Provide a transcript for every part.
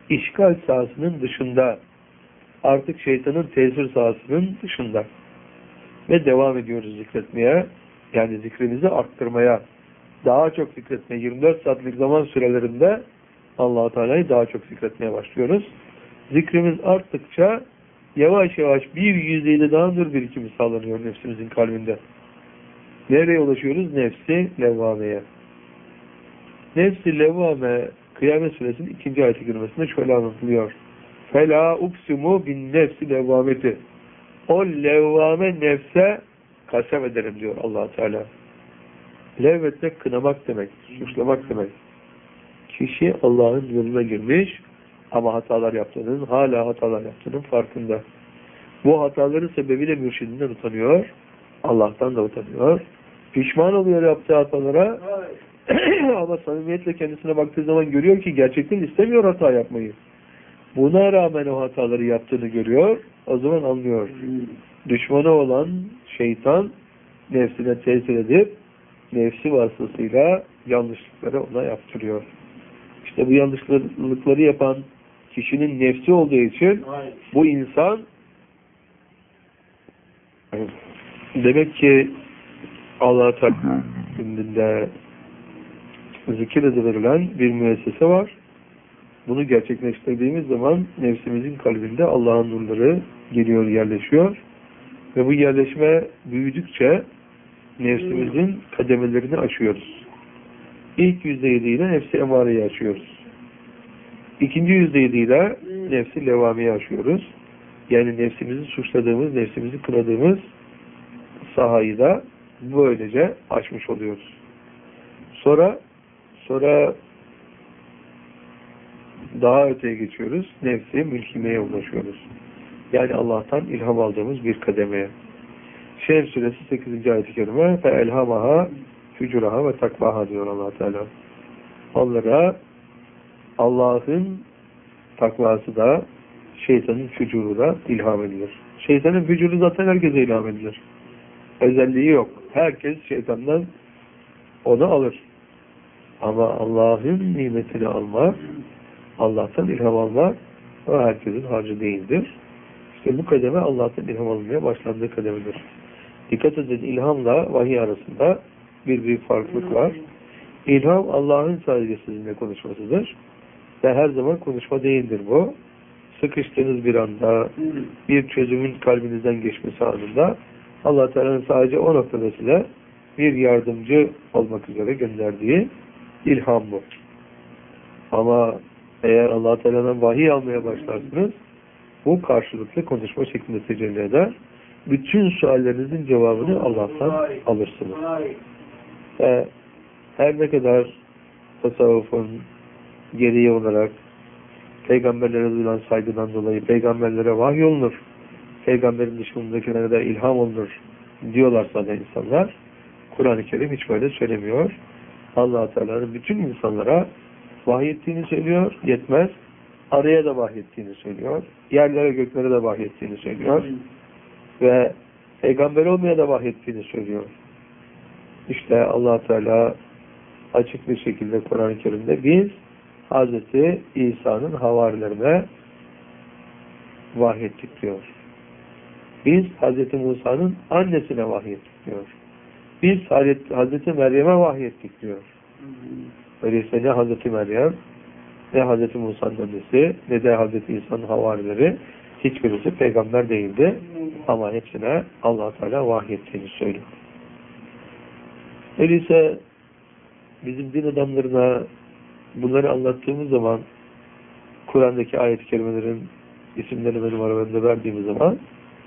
işgal sahasının dışında, artık şeytanın tesir sahasının dışında ve devam ediyoruz zikretmeye, yani zikrimizi arttırmaya, daha çok zikretmeye. 24 saatlik zaman sürelerinde Allah-u Teala'yı daha çok zikretmeye başlıyoruz. Zikrimiz arttıkça yavaş yavaş bir yüzeyde daha nur birikimi sağlanıyor nefsimizin kalbinde. Nereye ulaşıyoruz? Nefsi levvameye. Nefsi levvame Kıyamet Suresinin 2. ayet-i kerimesinde şöyle anlatılıyor. فَلَا اُقْسِمُ بِالنَّفْسِ levvameti. O levvame nefse kasem ederim diyor Allah Teala. Levvetmek kınamak demek, suçlamak demek. Kişi Allah'ın yoluna girmiş ama hatalar yaptığının, hala hatalar yaptığının farkında. Bu hataların sebebiyle mürşidinden utanıyor, Allah'tan da utanıyor. Pişman oluyor yaptığı hatalara ama samimiyetle kendisine baktığı zaman görüyor ki gerçekten istemiyor hata yapmayı. Buna rağmen o hataları yaptığını görüyor, o zaman anlıyor. Düşmanı olan şeytan nefsine tesir edip nefsi vasıtasıyla yanlışlıkları ona yaptırıyor. İşte bu yanlışlıkları yapan kişinin nefsi olduğu için bu insan demek ki Allah-u Teala'nın zikir edilen bir müessese var. Bunu gerçekleştirdiğimiz zaman nefsimizin kalbinde Allah'ın nurları geliyor, yerleşiyor. Ve bu yerleşme büyüdükçe nefsimizin kademelerini aşıyoruz. İlk %7 ile nefsi emareyi aşıyoruz. İkinci %7 ile nefsi levamiyi aşıyoruz. Yani nefsimizi suçladığımız, nefsimizi kınadığımız sahayı da böylece aşmış oluyoruz. Sonra daha öteye geçiyoruz. Nefsi mülkimeye ulaşıyoruz. Yani Allah'tan ilham aldığımız bir kademeye. Şems Suresi 8. ayet-i kerime فَاَلْهَمَهَا fücuraha ve takvaha diyor Allah Teala. Onlara Allah'ın takvası da şeytanın fücuru da ilham edilir. Şeytanın fücuru zaten herkese ilham edilir. Özelliği yok. Herkes şeytandan onu alır. Ama Allah'ın nimetini almak, Allah'tan ilham almak o herkesin harcı değildir. İşte bu kademe Allah'tan ilham almaya başlandığı kademedir. Dikkat edin, ilhamla vahiy arasında bir büyük farklılık var. İlham Allah'ın sadece sizinle konuşmasıdır. Ve her zaman konuşma değildir bu. Sıkıştığınız bir anda, bir çözümün kalbinizden geçmesi anında Allah Teala'nın sadece o noktada size bir yardımcı olmak üzere gönderdiği ilham bu. Ama eğer Allah Teala'dan vahiy almaya başlarsınız, bu karşılıklı konuşma şeklinde tecelli eder. Bütün suallerinizin cevabını Allah'tan alırsınız. Her ne kadar tasavvufun gereği olarak peygamberlere duyulan saygıdan dolayı peygamberlere vahiy olunur, peygamberin dışındakilere de ilham olunur diyorlarsa da insanlar, Kur'an-ı Kerim hiç böyle söylemiyor. Allah Teala'nın bütün insanlara vahiy ettiğini söylüyor, yetmez. Araya da vahiy ettiğini söylüyor. Yerlere göklere de vahiy ettiğini söylüyor. Ve peygamber olmaya da vahiy ettiğini söylüyor. İşte Allah Teala açık bir şekilde Kur'an-ı Kerim'de biz Hazreti İsa'nın havarilerine vahiy ettik diyor. Biz Hazreti Musa'nın annesine vahiy ettik diyor. Biz Hazreti Meryem'e vahiy ettik diyor. Öyleyse ne Hazreti Meryem, ne Hazreti Musa'nın annesi, ne de Hazreti İsa'nın havarileri hiçbirisi peygamber değildi. Ama hepsine Allah Teala vahiy ettiğini söylüyor. Öyleyse bizim din adamlarına bunları anlattığımız zaman Kur'an'daki ayet-i kerimelerin isimlerini benim aralarında verdiğimiz zaman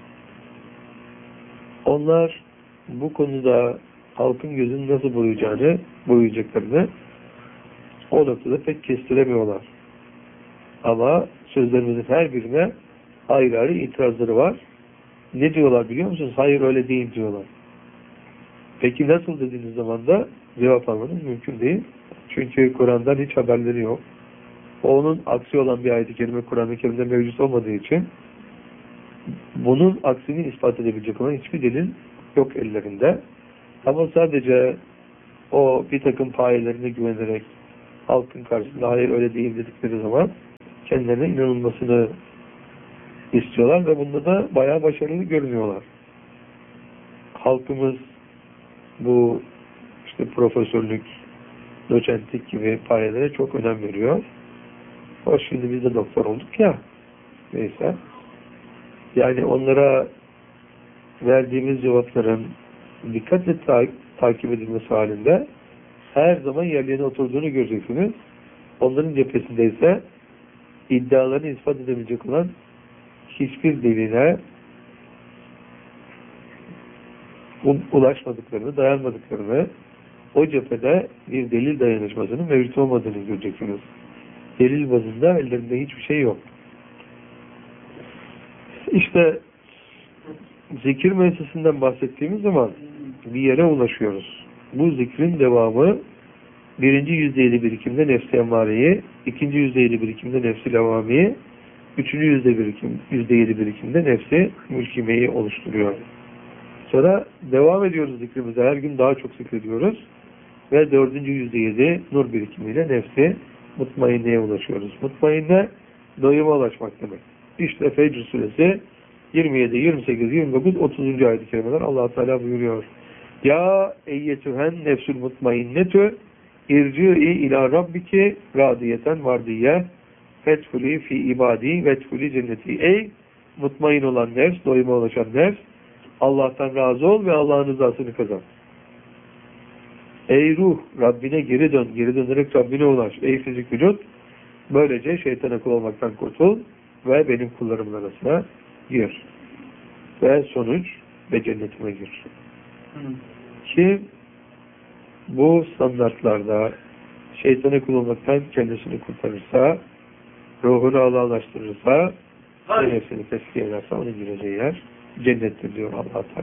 onlar bu konuda halkın gözünü nasıl boyayacaklarını o noktada pek kestiremiyorlar. Ama sözlerimizin her birine ayrı ayrı itirazları var. Ne diyorlar biliyor musunuz? Hayır öyle değil diyorlar. Peki nasıl dediğiniz zaman da cevap almanız mümkün değil. Çünkü Kur'an'dan hiç haberleri yok. Onun aksi olan bir ayet-i kerime Kur'an-ı Kerim'de mevcut olmadığı için bunun aksini ispat edebilecek olan hiçbir delil yok ellerinde. Ama sadece o bir takım payelerine güvenerek halkın karşısında hayır öyle değil dedikleri zaman kendilerine inanılmasını istiyorlar ve bunda da bayağı başarılı görünüyorlar. Halkımız bu işte profesörlük, doçentlik gibi payelere çok önem veriyor. Hoş, şimdi biz de doktor olduk ya. Neyse. Yani onlara verdiğimiz cevapların dikkatle takip edilmesi halinde her zaman yerlerine oturduğunu göreceksiniz. Onların cephesinde ise iddialarını ispat edebilecek olan hiçbir delile ulaşmadıklarını, dayanmadıklarını, o cephede bir delil dayanışmasının mevcut olmadığını göreceksiniz. Delil bazında ellerinde hiçbir şey yok. İşte zikir meclisinden bahsettiğimiz zaman bir yere ulaşıyoruz. Bu zikrin devamı birinci yüzdeyeli birikimde nefs-i emmareyi, ikinci yüzdeyeli birikimde nefs-i levamiyi, üçüncü yüzdeyeli birikimde nefs-i mülkimeyi oluşturuyor. Sonra devam ediyoruz zikrimize. Her gün daha çok zikrediyoruz. Ve dördüncü yüzdeyeli nur birikimiyle nefsi mutmainneye ulaşıyoruz. Mutmainne doyuma ulaşmak demek. İşte Fecr suresi 27, 28, 29, 30. ayet-i kerimeler Allah Teala buyuruyor. Ya eyyetühen nefsül mutmainnetü irci'i ila rabbiki radiyeten vardiye fethuli fi ibadi vethuli cenneti. Ey mutmain olan nefs, doyuma ulaşan nefs, Allah'tan razı ol ve Allah'ın rızasını kazan. Ey ruh, Rabbine geri dön, geri dönerek Rabbine ulaş. Ey fizik vücut, böylece şeytana kul olmaktan kurtul ve benim kullarımın arasına gir. Ve sonuç ve cennetime gir. Kim bu standartlarda şeytana kul olmaktan kendisini kurtarırsa, ruhunu Allah'laştırırsa, ve nefsini tezkiye ederse onun gireceği yer cennettir diyor Allah Teala.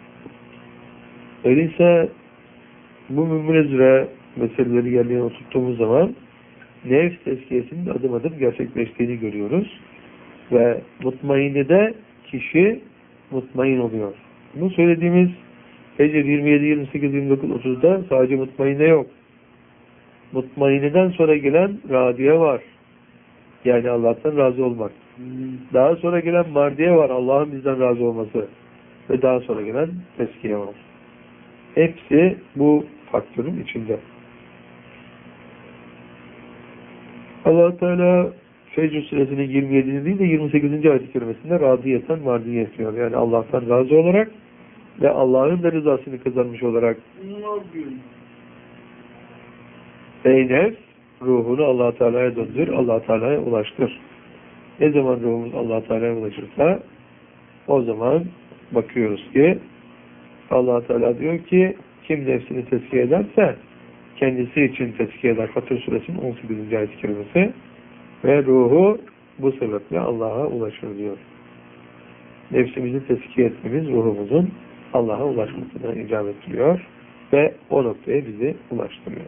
Öyleyse bu mümünezre meseleleri yerine oturttuğumuz zaman nefs tezkiyesinin adım adım gerçekleştiğini görüyoruz. Ve mutmainnede kişi mutmain oluyor. Bu söylediğimiz Fecr 27, 28, 29, 30'da sadece mutmainne yok. Mutmainneden sonra gelen radiye var. Yani Allah'tan razı olmak. Daha sonra gelen mardiye var. Allah'ın bizden razı olması. Ve daha sonra gelen tezkiye var. Hepsi bu faktörün içinde. Allah Teala Fecr suresinin 27. değil de 28. ayet-i kerimesinde radiyeten mardiye etmiyor. Yani Allah'tan razı olarak ve Allah'ın da rızasını kazanmış olarak ey nefs, ruhunu Allah Teala'ya döndür, Allah Teala'ya ulaştır. Ne zaman ruhumuz Allah Teala'ya ulaşırsa o zaman bakıyoruz ki Allah Teala diyor ki kim nefsini tezkiye ederse kendisi için tezkiye eder. Fatır suresinin 18. ayet-i kerimesi ve ruhu bu sebeple Allah'a ulaşır diyor. Nefsimizi tezkiye etmemiz ruhumuzun Allah'a ulaşmasına icap ettiriyor ve o noktaya bizi ulaştırıyor.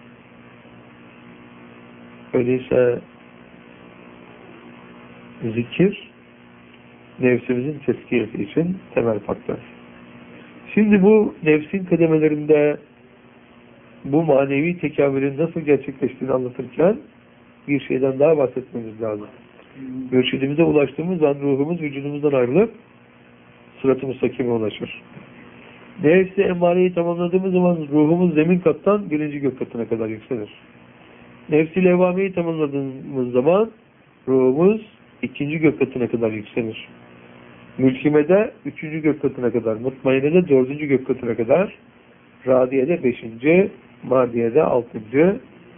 Öyleyse zikir nefsimizin tezkiyesi için temel faktör. Şimdi bu nefsin kademelerinde bu manevi tekamülün nasıl gerçekleştiğini anlatırken bir şeyden daha bahsetmemiz lazım. Mürşidimize ulaştığımız zaman ruhumuz vücudumuzdan ayrılıp sırat-ı müstakime ulaşır. Nefsi emmareyi tamamladığımız zaman ruhumuz zemin kattan birinci gök katına kadar yükselir. Nefsi levvameyi tamamladığımız zaman ruhumuz ikinci gök katına kadar yükselir. Mülkimede üçüncü gök katına kadar, mutmainede dördüncü gök katına kadar, radiyede beşinci, mardiyede altıncı,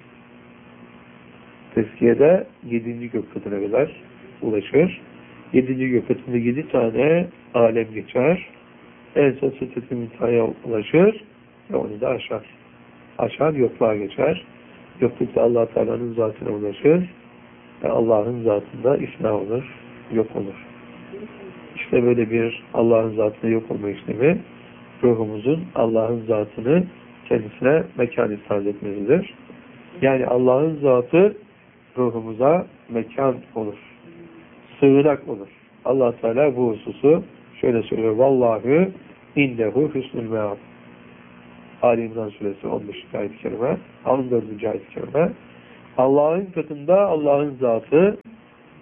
tezkiyede yedinci gök katına kadar ulaşır. Yedinci gök katında 7 tane alem geçer. En son Sıdrat-ı Münteha'ya ulaşır ve onu da aşar. Aşar, yokluğa geçer. Yoklukta Allah Teala'nın zatına ulaşır ve Allah'ın zatında ifna olur, yok olur. İşte böyle bir Allah'ın zatına yok olma işlemi ruhumuzun Allah'ın zatını kendisine mekan ifade etmelidir. Yani Allah'ın zatı ruhumuza mekan olur. Sığınak olur. Allah Teala bu hususu şöyle söylüyor. Vallahi indehu husnul me'ab. Ali İmran suresi 15. ayet-i kerime, 14. ayet-i kerime. Allah'ın katında Allah'ın zatı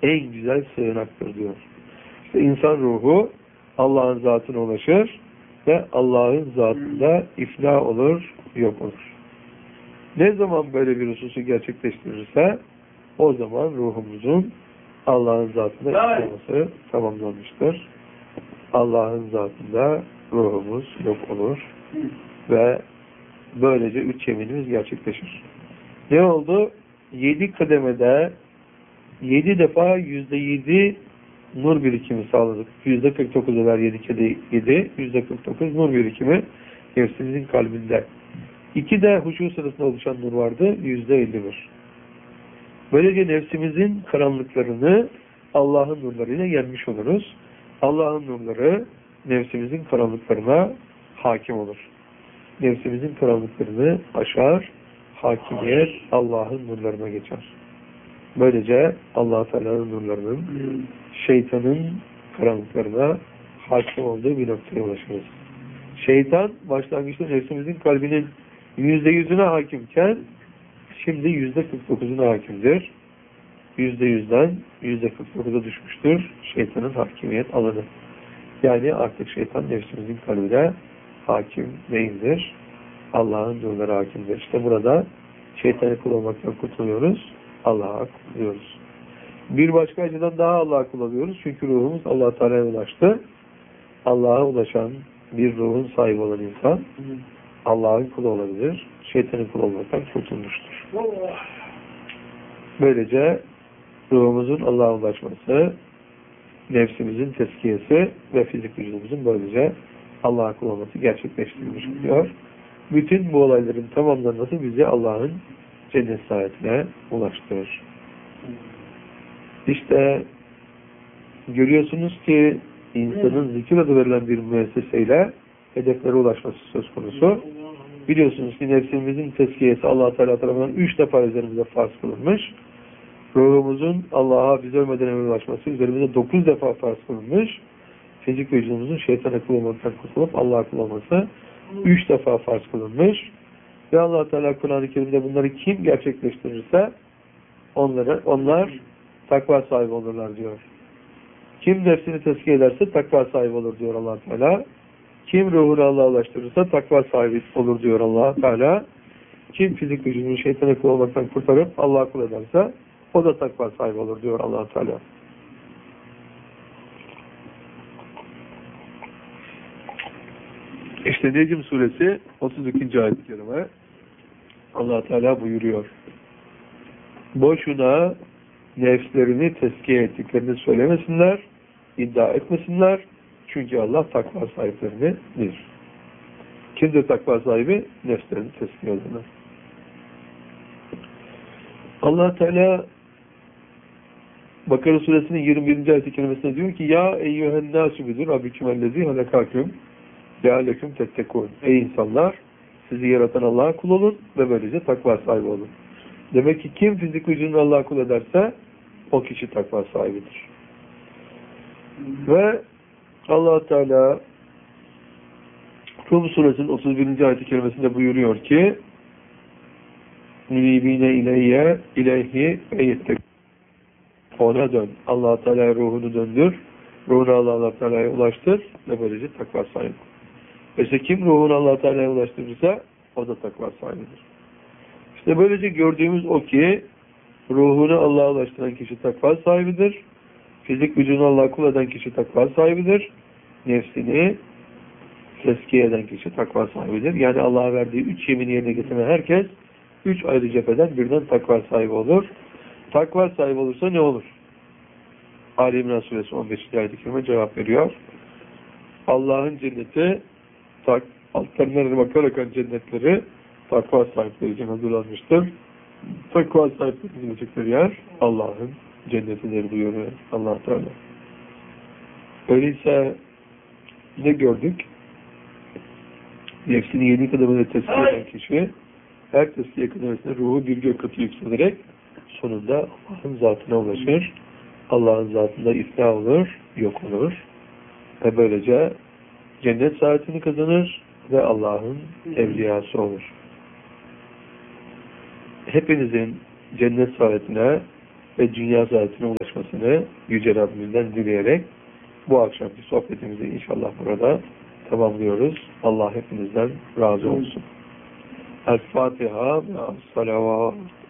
en güzel sığınaktır diyor. İşte insan ruhu Allah'ın zatına ulaşır ve Allah'ın zatında iflah olur, yok olur. Ne zaman böyle bir hususu gerçekleştirirse o zaman ruhumuzun Allah'ın zatında iflahı tamamlanmıştır. Allah'ın zatında ruhumuz yok olur ve böylece 3 yeminimiz gerçekleşir. Ne oldu? 7 kademede 7 defa %7 nur birikimi sağladık. %49 eder 7 kere 7, %49 nur birikimi nefsimizin kalbinde. 2 de huşu sırasında oluşan nur vardı, %51. Böylece nefsimizin karanlıklarını Allah'ın nurlarıyla yenmiş oluruz. Allah'ın nurları nefsimizin karanlıklarına hakim olur. Nefsimizin karanlıklarını aşar, hakimiyet Allah'ın nurlarına geçer. Böylece Allah Teala'nın nurlarının şeytanın karanlıklarına hakim olduğu bir noktaya ulaşırız. Şeytan başlangıçta nefsimizin kalbinin %100'üne hakimken şimdi %49'una hakimdir. %100'den %49'a düşmüştür şeytanın hakimiyet alanı. Yani artık şeytan nefsimizin kalbine hakim değildir. Allah'ın nurları hakimdir. İşte burada şeytanı kul olmaktan kurtuluyoruz. Allah'a kulluyoruz. Bir başka açıdan daha Allah'a kullanıyoruz. Çünkü ruhumuz Allah-u Teala'ya ulaştı. Allah'a ulaşan bir ruhun sahibi olan insan Allah'ın kulu olabilir. Şeytanın kulu olmaktan kurtulmuştur. Böylece ruhumuzun Allah'a ulaşması, nefsimizin tezkiyesi ve fizik vücudumuzun böylece Allah'a kul olması gerçekleştirilmiş oluyor. Bütün bu olayların tamamlanması bizi Allah'ın cennet saadetine ulaştırır. İşte görüyorsunuz ki insanın zikir adı verilen bir müesseseyle hedeflere ulaşması söz konusu. Biliyorsunuz ki nefsimizin tezkiyesi Allah Teala tarafından 3 defa üzerimize farz kılınmış. Ruhumuzun Allah'a biz ölmeden evvel ulaşması üzerimize 9 defa farz kılınmış. Fizik vücudumuzun şeytana kul olmaktan kurtulup Allah'a kul olması 3 defa farz kılınmış. Ve Allah Teala Kur'an-ı Kerim'de bunları kim gerçekleştirirse onlar takva sahibi olurlar diyor. Kim nefsini tezkiye ederse takva sahibi olur diyor Allah Teala. Kim ruhunu Allah'a ulaştırırsa takva sahibi olur diyor Allah Teala. Kim fizik vücudunu şeytana kul olmaktan kurtarıp Allah'a kul ederse o da takva sahibi olur diyor Allah Teala. İşte Necm suresi 32. ayet-i kerime Allah Teala buyuruyor. Boşuna nefslerini tezkiye ettiklerini söylemesinler, iddia etmesinler. Çünkü Allah takva sahiplerini bilir. Kimdir takva sahibi? Nefslerini tezkiye edenler. Allah Teala Bakara suresinin 21. ayet-i kerimesinde diyor ki ya eyyühen nâsü bidir rabbikümellezî halekâküm leâleküm tettekûn. Ey insanlar! Sizi yaratan Allah'a kul olun ve böylece takva sahibi olun. Demek ki kim fizik vücudunu Allah'a kul ederse o kişi takva sahibidir. Ve Allah Teala Rum suresinin 31. ayet-i kerimesinde buyuruyor ki Münibine ileyhi eyyettek. Ona dön. Allah Teala ruhunu döndür. Ruhunu Allah Teala'ya ulaştır ve böylece takva sahibi. İşte kim ruhunu Allah Teala'ya ulaştırırsa o da takva sahibidir. İşte böylece gördüğümüz o ki ruhunu Allah'a ulaştıran kişi takva sahibidir. Fizik vücudunu Allah'a kul eden kişi takva sahibidir. Nefsini tezkiye eden kişi takva sahibidir. Yani Allah'a verdiği 3 yemini yerine getiren herkes 3 ayrı cepheden birden takva sahibi olur. Takva sahibi olursa ne olur? Ali İmran suresi 15. ayet-i kerime cevap veriyor. Allah'ın cenneti altlarına bakarak cennetleri takva sahipleri için hazırlanmıştır. Takva sahipleri gidecekleri yer Allah'ın cennetidir buyuruyor Allah Teala. Öyleyse ne gördük? Nefsini 7 kademede tezkiye eden kişi her tezkiye kademesinde ruhu bir gök katı yükselerek sonunda Allah'ın zatına ulaşır. Allah'ın zatında iflah olur, yok olur. Ve böylece cennet saadetini kazanır ve Allah'ın evliyası olur. Hepinizin cennet saadetine ve dünya saadetine ulaşmasını Yüce Rabbimizden dileyerek bu akşamki sohbetimizi inşallah burada tamamlıyoruz. Allah hepinizden razı olsun. El-Fatiha ve salavat.